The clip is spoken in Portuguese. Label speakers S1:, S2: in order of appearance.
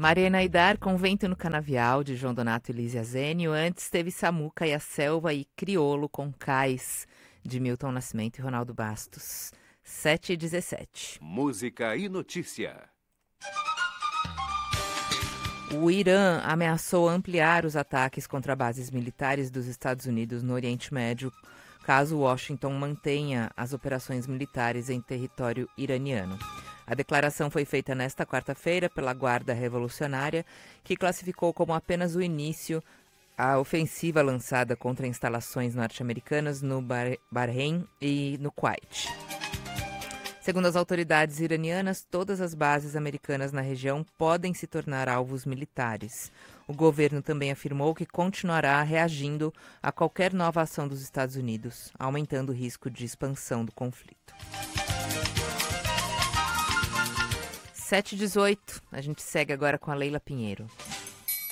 S1: Mariana Aidar com Vento no Canavial, de João Donato e Lísia Zênio. Antes teve Samuca e a Selva e Criolo com Cais, de Milton Nascimento e Ronaldo Bastos. 7h17.
S2: Música e notícia.
S1: O Irã ameaçou ampliar os ataques contra bases militares dos Estados Unidos no Oriente Médio, caso Washington mantenha as operações militares em território iraniano. A declaração foi feita nesta quarta-feira pela Guarda Revolucionária, que classificou como apenas o início a ofensiva lançada contra instalações norte-americanas no Bahrein e no Kuwait. Segundo as autoridades iranianas, todas as bases americanas na região podem se tornar alvos militares. O governo também afirmou que continuará reagindo a qualquer nova ação dos Estados Unidos, aumentando o risco de expansão do conflito. 7h18, a gente segue agora com a Leila Pinheiro.